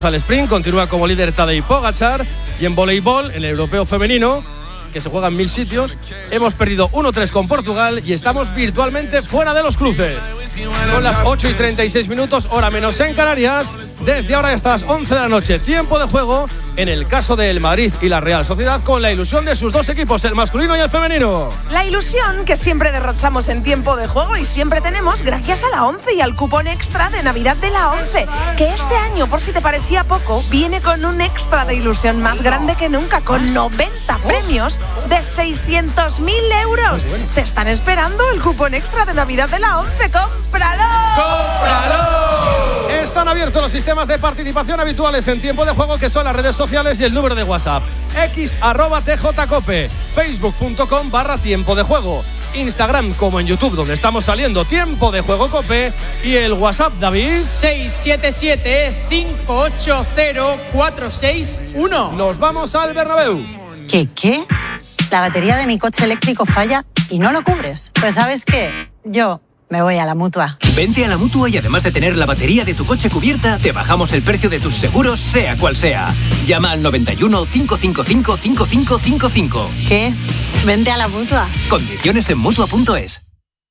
Al sprint continúa como líder Tadej Pogačar y en voleibol, en el europeo femenino, que se juega en 1000 sitios, hemos perdido 1-3 con Portugal y estamos virtualmente fuera de los cruces. Son las 8:36, hora menos en Canarias. Desde ahora hasta las 11 de la noche, tiempo de juego en el caso del Madrid y la Real Sociedad, con la ilusión de sus dos equipos, el masculino y el femenino. La ilusión que siempre derrochamos en tiempo de juego y siempre tenemos gracias a la ONCE y al cupón extra de Navidad de la ONCE, que este año, por si te parecía poco, viene con un extra de ilusión más grande que nunca, con 90 premios de 600.000 euros. Te están esperando el cupón extra de Navidad de la ONCE. ¡Cómpralo! ¡Cómpralo! Están abiertos los sistemas de participación habituales en tiempo de juego, que son las redes sociales y el número de WhatsApp. x@tjcope, facebook.com/tiempo de juego, Instagram como en YouTube, donde estamos saliendo Tiempo de Juego Cope, y el WhatsApp, David, 677-580-461. Nos vamos al Bernabéu. ¿Qué? La batería de mi coche eléctrico falla y no lo cubres. Pues ¿sabes qué? Yo me voy a la Mutua. Vente a la Mutua y además de tener la batería de tu coche cubierta, te bajamos el precio de tus seguros, sea cual sea. Llama al 91 555 5555. ¿Qué? Vente a la Mutua. Condiciones en Mutua.es.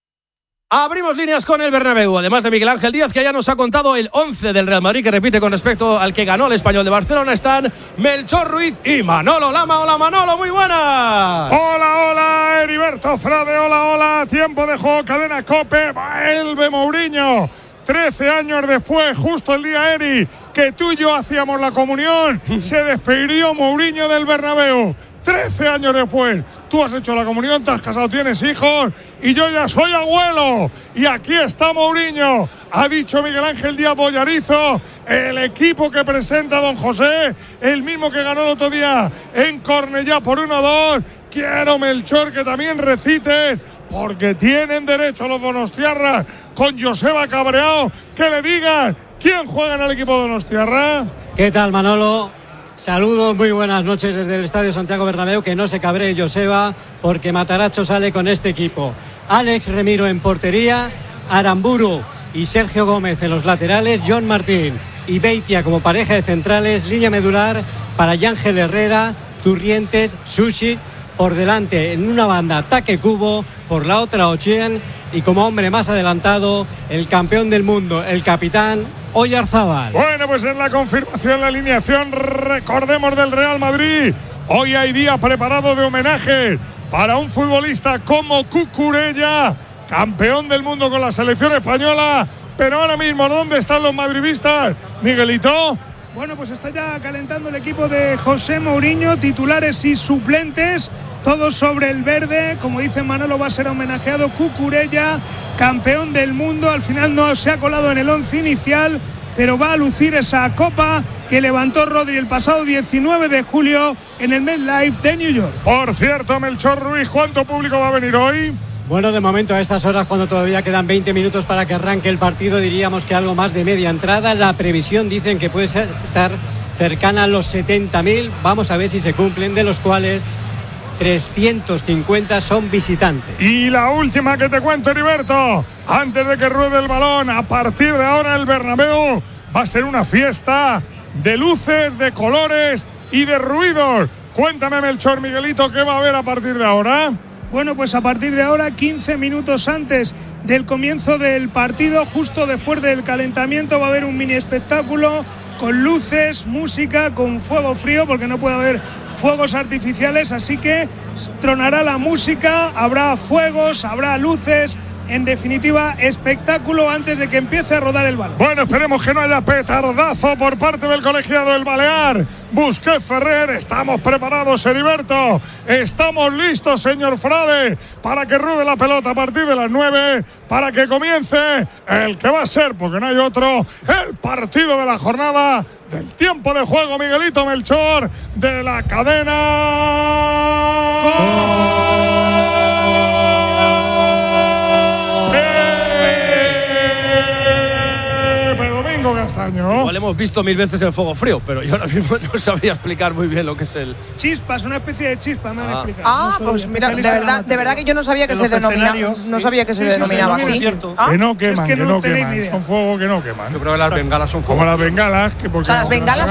Abrimos líneas con el Bernabéu. Además de Miguel Ángel Díaz, que ya nos ha contado el 11 del Real Madrid, que repite con respecto al que ganó el Español de Barcelona, están Melchor Ruiz y Manolo Lama. Hola Manolo, muy buenas. Hola, Heriberto Frade, hola, tiempo de juego, cadena COPE, vuelve Mourinho. 13 años después, justo el día, Eri, que tú y yo hacíamos la comunión, se despidió Mourinho del Bernabéu. 13 años después, tú has hecho la comunión, te has casado, tienes hijos, y yo ya soy abuelo. Y aquí está Mourinho. Ha dicho Miguel Ángel Díaz Bollarizo, el equipo que presenta don José, el mismo que ganó el otro día en Cornellá por 1-2. Quiero, Melchor, que también reciten, porque tienen derecho los donostiarras, con Joseba Cabreao, que le digan quién juega en el equipo de Donostiarra. ¿Qué tal, Manolo? Saludos, muy buenas noches desde el Estadio Santiago Bernabéu. Que no se cabree Joseba, porque Mataracho sale con este equipo. Alex Remiro en portería, Aramburu y Sergio Gómez en los laterales, John Martín y Beitia como pareja de centrales, línea medular para Yángel Herrera, Turrientes, Sushi, por delante en una banda Taque Cubo, por la otra Ochian, y como hombre más adelantado, el campeón del mundo, el capitán Oyarzábal. Bueno, pues en la confirmación, la alineación, recordemos, del Real Madrid. Hoy hay día preparado de homenaje para un futbolista como Cucurella, campeón del mundo con la selección española. Pero ahora mismo, ¿dónde están los madridistas, Miguelito? Bueno, pues está ya calentando el equipo de José Mourinho, titulares y suplentes, todos sobre el verde. Como dice Manolo, va a ser homenajeado Cucurella, campeón del mundo. Al final no se ha colado en el 11 inicial, pero va a lucir esa copa que levantó Rodri el pasado 19 de julio en el MetLife de New York. Por cierto, Melchor Ruiz, ¿cuánto público va a venir hoy? Bueno, de momento a estas horas, cuando todavía quedan 20 minutos para que arranque el partido, diríamos que algo más de media entrada. La previsión dicen que puede estar cercana a los 70.000. Vamos a ver si se cumplen, de los cuales 350 son visitantes. Y la última que te cuento, Heriberto, antes de que ruede el balón, a partir de ahora el Bernabéu va a ser una fiesta de luces, de colores y de ruidos. Cuéntame, Melchor, Miguelito, ¿qué va a haber a partir de ahora? Bueno, pues a partir de ahora, 15 minutos antes del comienzo del partido, justo después del calentamiento, va a haber un mini espectáculo con luces, música, con fuego frío, porque no puede haber fuegos artificiales, así que tronará la música, habrá fuegos, habrá luces. En definitiva, espectáculo antes de que empiece a rodar el balón. Bueno, esperemos que no haya petardazo por parte del colegiado del Balear. Busquets Ferrer, estamos preparados, Heriberto. Estamos listos, señor Frade, para que ruede la pelota a partir de las 9, para que comience el que va a ser, porque no hay otro, el partido de la jornada del tiempo de juego, Miguelito, Melchor, de la cadena. años. Igual hemos visto 1000 veces el fuego frío, pero yo ahora mismo no sabría explicar muy bien lo que es el… Chispas, una especie de chispa, me han explicado. Ah, pues mira, de verdad que yo no sabía que se denominaba, así. Que no queman, que no queman. Son fuegos que no queman. Yo creo que las bengalas son como las bengalas, que porque las bengalas